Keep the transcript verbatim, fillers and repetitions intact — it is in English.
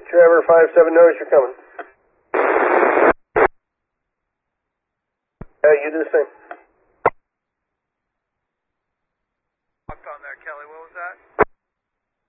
Trevor five seven knows you're coming. Yeah, you do the same. Locked on there, Kelly. What was that?